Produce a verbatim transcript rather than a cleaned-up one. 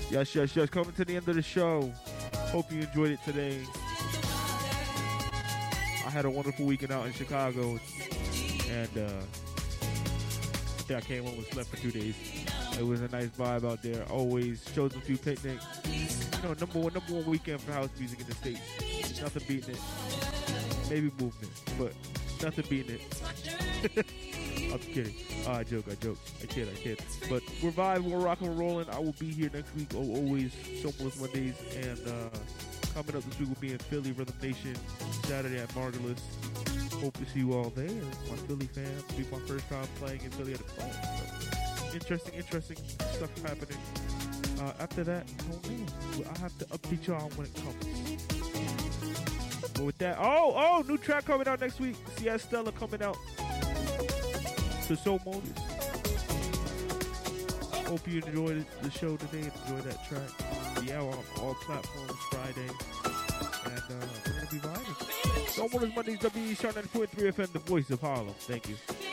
Yes, yes, yes. Coming to the end of the show. Hope you enjoyed it today. I had a wonderful weekend out in Chicago, and uh, I think I came home and slept for two days. It was a nice vibe out there. Always chosen few picnics. You know, number one, number one weekend for house music in the States. Nothing beating it. Maybe movement, but nothing beating it. I'm kidding. Oh, I joke, I joke. I kid, I kid. But we're vibing, we're rocking, we're rolling. I will be here next week, oh, always, Showmeless Mondays. And uh, coming up this week will be in Philly, Rhythm Nation, Saturday at Margulis. Hope to see you all there. My Philly fam. It'll be my first time playing in Philly at a club. So, interesting, interesting stuff happening. Uh, after that, oh man, I have to update y'all when it comes. But with that, oh, oh, new track coming out next week. Sia Stella coming out. To Soul Motors. Hope you enjoyed the show today. Enjoy that track. Yeah, on all platforms Friday. And uh, we're going to be vibing. Soul Motors Mondays, W E Sharp ninety-four point three F M, the voice of Harlem. Thank you.